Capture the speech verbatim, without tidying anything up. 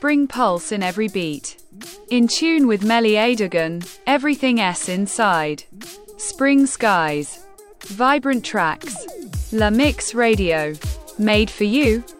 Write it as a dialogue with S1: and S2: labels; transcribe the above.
S1: spring pulse in every beat. In tune with Melly Adogan, everything S inside. Spring skies. Vibrant tracks. La Mix Radio. Made for you.